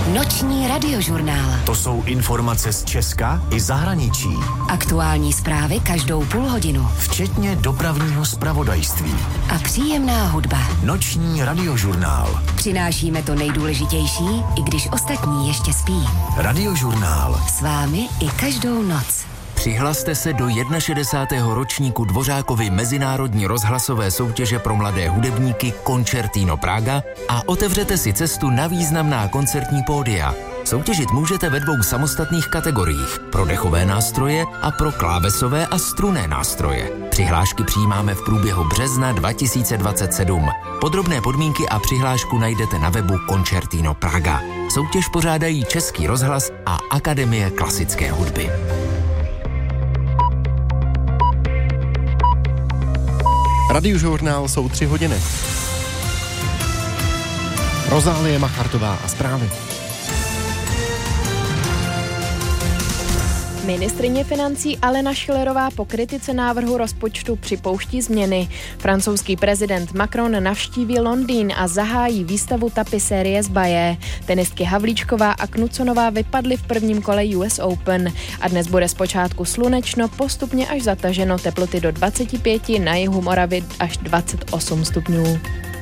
Noční radiožurnál. To jsou informace z Česka i zahraničí. Aktuální zprávy každou půl hodinu. Včetně dopravního zpravodajství. A příjemná hudba. Noční radiožurnál. Přinášíme to nejdůležitější, i když ostatní ještě spí. Radiožurnál. S vámi i každou noc. Přihlaste se do 61. ročníku Dvořákovy mezinárodní rozhlasové soutěže pro mladé hudebníky Concertino Praga a otevřete si cestu na významná koncertní pódia. Soutěžit můžete ve 2 samostatných kategoriích, pro dechové nástroje a pro klávesové a strunné nástroje. Přihlášky přijímáme v průběhu března 2027. Podrobné podmínky a přihlášku najdete na webu Concertino Praga. Soutěž pořádají Český rozhlas a Akademie klasické hudby. Radiožurnál jsou 3 hodiny. Rozálie Machartová a zprávy. Ministryně financí Alena Schillerová po kritice návrhu rozpočtu připouští změny. Francouzský prezident Macron navštíví Londýn a zahájí výstavu tapisérie z Baye. Tenistky Havlíčková a Knuconová vypadly v prvním kole US Open. A dnes bude zpočátku slunečno, postupně až zataženo, teploty do 25, na jihu Moravy až 28 stupňů.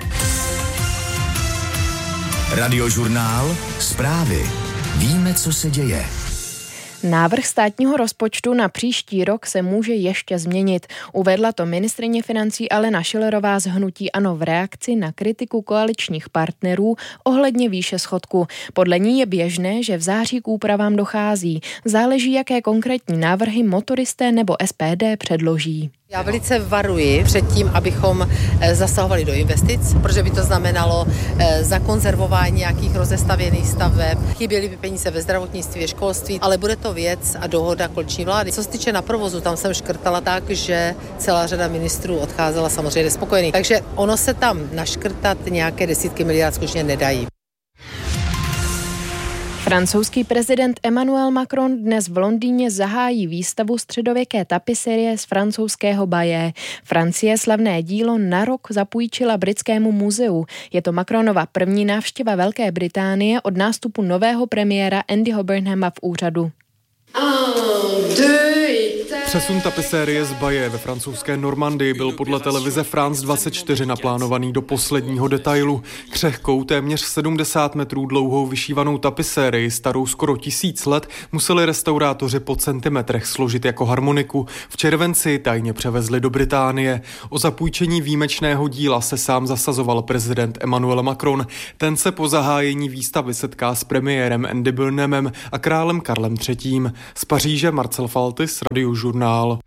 Radiožurnál. Zprávy. Víme, co se děje. Návrh státního rozpočtu na příští rok se může ještě změnit. Uvedla to ministryně financí Alena Schillerová z hnutí ANO v reakci na kritiku koaličních partnerů ohledně výše schodku. Podle ní je běžné, že v září k úpravám dochází. Záleží, jaké konkrétní návrhy motoristé nebo SPD předloží. Já velice varuji před tím, abychom zasahovali do investic, protože by to znamenalo zakonzervování nějakých rozestavěných staveb, chyběly by peníze ve zdravotnictví, školství, ale bude to věc a dohoda koaliční vlády. Co se týče na provozu, tam jsem škrtala tak, že celá řada ministrů odcházela samozřejmě nespokojených. Takže ono se tam naškrtat nějaké desítky miliard skutečně nedají. Francouzský prezident Emmanuel Macron dnes v Londýně zahájí výstavu středověké tapisérie z francouzského Baye. Francie slavné dílo na rok zapůjčila britskému muzeu. Je to Macronova první návštěva Velké Británie od nástupu nového premiéra Andyho Burnhama v úřadu. Přesun tapisérie z Baye ve francouzské Normandii byl podle televize France 24 naplánovaný do posledního detailu. Křehkou, téměř 70 metrů dlouhou vyšívanou tapisérii, starou skoro 1000 let, museli restaurátoři po centimetrech složit jako harmoniku. V červenci tajně převezli do Británie. O zapůjčení výjimečného díla se sám zasazoval prezident Emmanuel Macron. Ten se po zahájení výstavy setká s premiérem Andy Burnhamem a králem Karlem III. Z Paříže Marcel Faltis, Radiožurnál.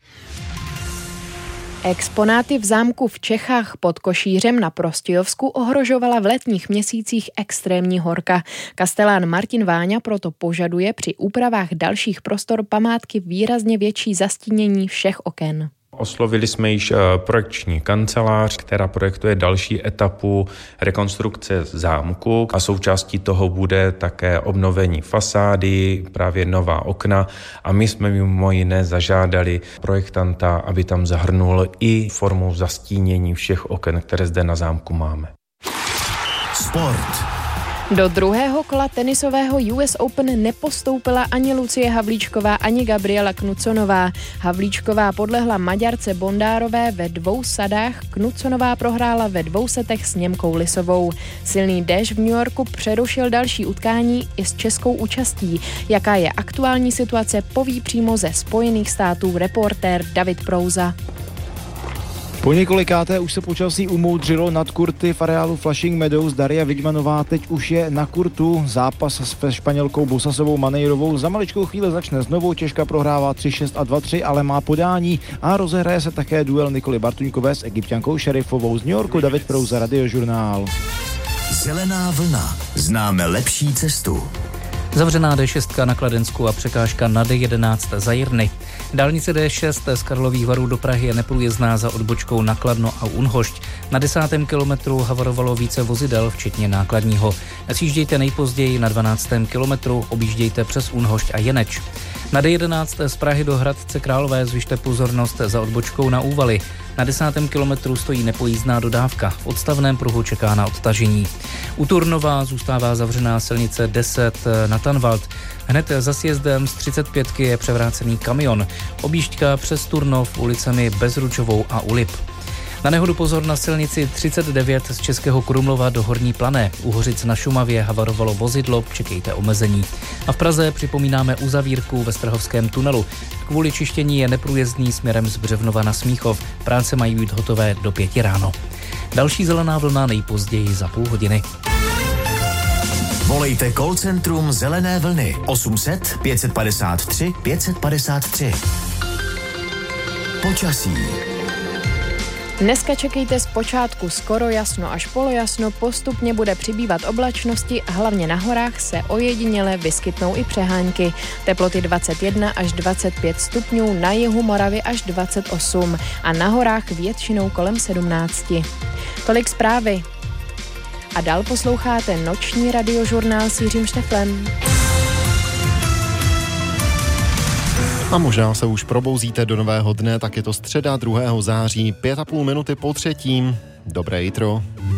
Exponáty v zámku v Čechách pod Košířem na Prostějovsku ohrožovala v letních měsících extrémní horka. Kastelán Martin Váňa proto požaduje při úpravách dalších prostor památky výrazně větší zastínění všech oken. Oslovili jsme již projekční kancelář, která projektuje další etapu rekonstrukce zámku a součástí toho bude také obnovení fasády, právě nová okna a my jsme mimo jiné zažádali projektanta, aby tam zahrnul i formu zastínění všech oken, které zde na zámku máme. Sport. Do druhého kola tenisového US Open nepostoupila ani Lucie Havlíčková, ani Gabriela Knuconová. Havlíčková podlehla Maďarce Bondárové ve 2 sadách, Knuconová prohrála ve 2 setech s Němkou Lisovou. Silný déšť v New Yorku přerušil další utkání i s českou účastí. Jaká je aktuální situace, poví přímo ze Spojených států reportér David Prouza. Po několikáté už se počasí umoudřilo nad kurty v areálu Flushing Meadows. Daria Vidmanová teď už je na kurtu. Zápas s Španělkou Bosasovou Maneirovou za maličkou chvíli začne znovu. Češka prohrává 3-6 a 2-3, ale má podání a rozehraje se také duel Nikoly Bartuňkové s Egypťankou Šerifovou. Z New Yorku David Prouza, Radiožurnál. Zelená vlna. Známe lepší cestu. Zavřená D6 na Kladensku a překážka na D11 za Jirny. Dálnice D6 z Karlových Varů do Prahy je neprůjezdná za odbočkou na Kladno a Unhošť. Na 10. kilometru havarovalo více vozidel, včetně nákladního. Sjíždějte nejpozději na 12. kilometru, objíždějte přes Unhošť a Jeneč. Na D11 z Prahy do Hradce Králové zvyšte pozornost za odbočkou na Úvaly. Na 10. kilometru stojí nepojízdná dodávka. V odstavném pruhu čeká na odtažení. U Turnova zůstává zavřená silnice 10 na Tanvald. Hned za sjezdem z 35 je převrácený kamion. Objížďka přes Turnov ulicemi Bezručovou a Ulip. Na nehodu pozor na silnici 39 z Českého Krumlova do Horní Plané. U Hořic na Šumavě havarovalo vozidlo, čekejte omezení. A v Praze připomínáme uzavírku ve Strahovském tunelu. Kvůli čištění je neprůjezdný směrem z Břevnova na Smíchov. Práce mají být hotové do 5 ráno. Další zelená vlna nejpozději za půl hodiny. Volejte call centrum Zelené vlny 800 553 553. Počasí. Dneska čekejte zpočátku skoro jasno až polojasno, postupně bude přibývat oblačnosti a hlavně na horách se ojediněle vyskytnou i přehánky. Teploty 21 až 25 stupňů, na jihu Moravy až 28 a na horách většinou kolem 17. Tolik zprávy. A dál posloucháte noční radiožurnál s Jiřím Šteflem. A možná se už probouzíte do nového dne, tak je to středa 2. září, 5,5 minuty po 3. Dobré jitro.